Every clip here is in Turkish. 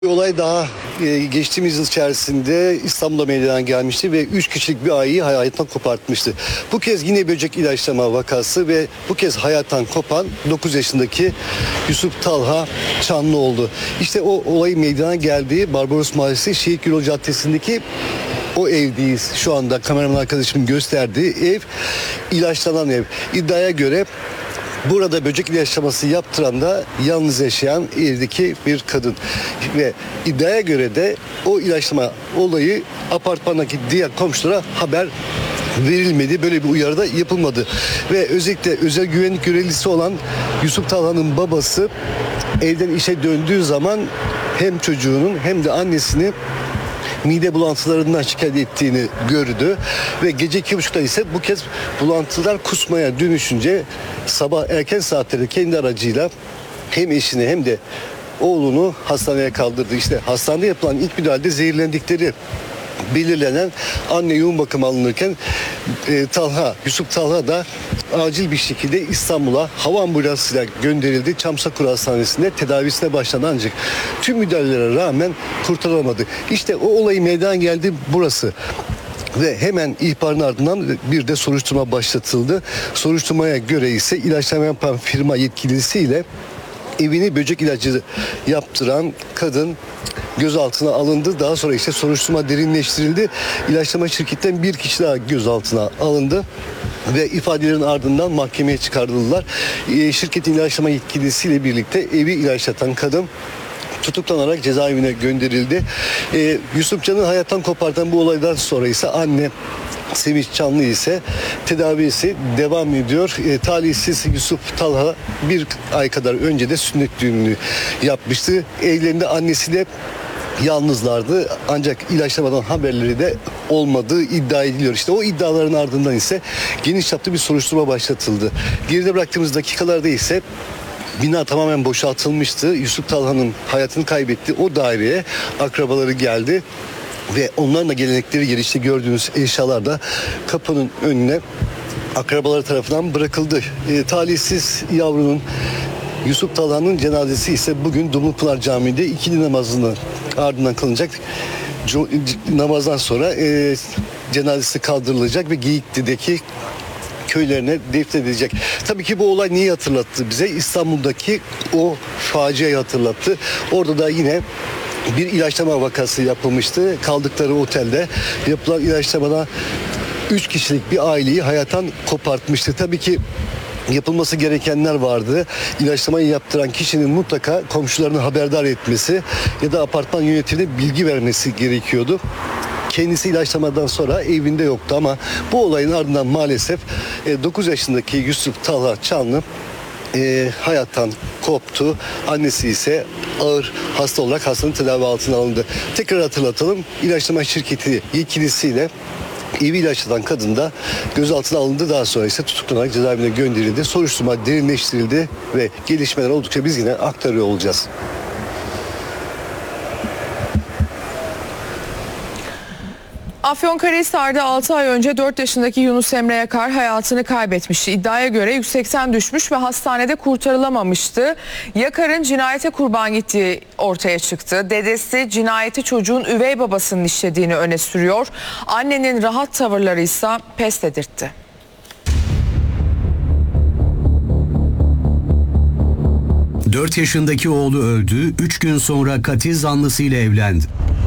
Bir olay daha geçtiğimiz yıl içerisinde İstanbul'da meydana gelmişti ve 3 kişilik bir aileyi hayattan kopartmıştı. Bu kez yine böcek ilaçlama vakası ve bu kez hayattan kopan 9 yaşındaki Yusuf Talha Çanlı oldu. İşte o olay meydana geldiği Barbaros Mahallesi Şehit Gürol Caddesi'ndeki o evdeyiz. Şu anda kameraman arkadaşımın gösterdiği ev ilaçlanan ev. İddiaya göre burada böcek ilaçlaması yaptıran da yalnız yaşayan evdeki bir kadın. Ve iddiaya göre de o ilaçlama olayı apartmandaki diğer komşulara haber verilmedi. Böyle bir uyarı da yapılmadı. Ve özellikle özel güvenlik görevlisi olan Yusuf Talha'nın babası evden işe döndüğü zaman hem çocuğunun hem de annesini mide bulantılarından şikayet ettiğini gördü ve gece 2.30'da ise bu kez bulantılar kusmaya dönüşünce sabah erken saatlerde kendi aracıyla hem eşini hem de oğlunu hastaneye kaldırdı. İşte hastanede yapılan ilk müdahalede zehirlendikleri belirlenen anne yoğun bakım alınırken Yusuf Talha da acil bir şekilde İstanbul'a hava ambulansıyla gönderildi. Çamsakur Hastanesi'nde tedavisine başlandı ancak tüm müdahalelere rağmen kurtarılamadı. İşte o olayı meydana geldi burası. Ve hemen ihbarın ardından bir de soruşturma başlatıldı. Soruşturmaya göre ise ilaçlama yapan firma yetkilisiyle evini böcek ilacı yaptıran kadın gözaltına alındı. Daha sonra işte soruşturma derinleştirildi. İlaçlama şirketten bir kişi daha gözaltına alındı ve ifadelerin ardından mahkemeye çıkartıldılar. Şirketin ilaçlama yetkilisiyle birlikte evi ilaçlatan kadın tutuklanarak cezaevine gönderildi. Yusuf Can'ı hayattan kopartan bu olaydan sonra ise anne Sevinç Çanlı ise tedavisi devam ediyor. Talihsiz Yusuf Talha bir ay kadar önce de sünnet düğününü yapmıştı. Evlerinde annesi de yalnızlardı ancak ilaçlamadan haberleri de olmadığı iddia ediliyor. İşte o iddiaların ardından ise geniş çaplı bir soruşturma başlatıldı. Geride bıraktığımız dakikalarda ise bina tamamen boşaltılmıştı. Yusuf Talha'nın hayatını kaybettiği o daireye akrabaları geldi ve onların da gelenekleri gereği işte gördüğünüz eşyalar da kapının önüne akrabaları tarafından bırakıldı. Talihsiz yavrunun Yusuf Talha'nın cenazesi ise bugün Dumlupınar Camii'nde ikindi namazının ardından kılınacak. Namazdan sonra cenazesi kaldırılacak ve Geyikli'deki köylerine defnedilecek. Tabii ki bu olay neyi hatırlattı bize? İstanbul'daki o faciayı hatırlattı. Orada da yine bir ilaçlama vakası yapılmıştı. Kaldıkları otelde yapılan ilaçlamada 3 kişilik bir aileyi hayattan kopartmıştı. Tabii ki yapılması gerekenler vardı. İlaçlamayı yaptıran kişinin mutlaka komşularını haberdar etmesi ya da apartman yönetimine bilgi vermesi gerekiyordu. Kendisi ilaçlamadan sonra evinde yoktu ama bu olayın ardından maalesef 9 yaşındaki Yusuf Talha Çanlı hayattan koptu. Annesi ise ağır hasta olarak hastanın tedavi altına alındı. Tekrar hatırlatalım. İlaçlama şirketi yetkilisiyle evi ilaçlatan kadın da gözaltına alındı. Daha sonra ise tutuklanarak cezaevine gönderildi. Soruşturma derinleştirildi ve gelişmeler oldukça biz yine aktarıyor olacağız. Afyonkarahisar'da 6 ay önce 4 yaşındaki Yunus Emre Yakar hayatını kaybetmişti. İddiaya göre yüksekten düşmüş ve hastanede kurtarılamamıştı. Yakar'ın cinayete kurban gittiği ortaya çıktı. Dedesi cinayeti çocuğun üvey babasının işlediğini öne sürüyor. Annenin rahat tavırları ise pes dedirtti. Dört yaşındaki oğlu öldü, 3 gün sonra katil zanlısıyla evlendi.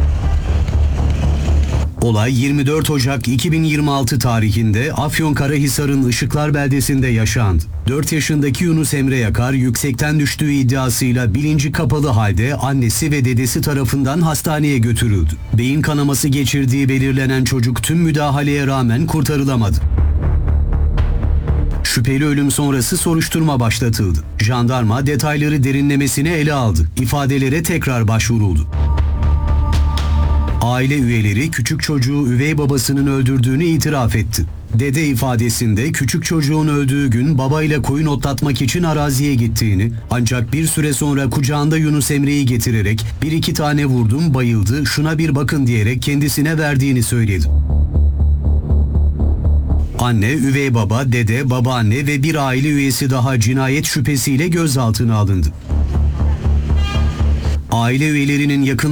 Olay 24 Ocak 2026 tarihinde Afyonkarahisar'ın Işıklar beldesinde yaşandı. 4 yaşındaki Yunus Emre Yakar yüksekten düştüğü iddiasıyla bilinci kapalı halde annesi ve dedesi tarafından hastaneye götürüldü. Beyin kanaması geçirdiği belirlenen çocuk tüm müdahaleye rağmen kurtarılamadı. Şüpheli ölüm sonrası soruşturma başlatıldı. Jandarma detayları derinlemesine ele aldı. İfadelere tekrar başvuruldu. Aile üyeleri küçük çocuğu üvey babasının öldürdüğünü itiraf etti. Dede ifadesinde küçük çocuğun öldüğü gün babayla koyun otlatmak için araziye gittiğini, ancak bir süre sonra kucağında Yunus Emre'yi getirerek bir iki tane vurdum bayıldı şuna bir bakın diyerek kendisine verdiğini söyledi. Anne, üvey baba, dede, babaanne ve bir aile üyesi daha cinayet şüphesiyle gözaltına alındı. Aile üyelerinin yakın